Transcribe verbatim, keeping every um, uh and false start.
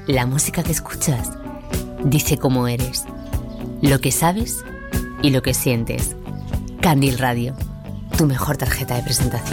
La música que escuchas dice cómo eres, lo que sabes y lo que sientes. Candil Radio, tu mejor tarjeta de presentación.